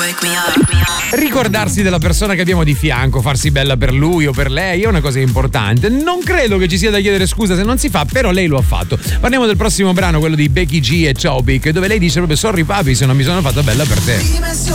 Ricordarsi della persona che abbiamo di fianco, farsi bella per lui o per lei è una cosa importante. Non credo che ci sia da chiedere scusa se non si fa, però lei lo ha fatto. Parliamo del prossimo brano, quello di Becky G e Chopik, dove lei dice proprio sorry papi se non mi sono fatta bella per te.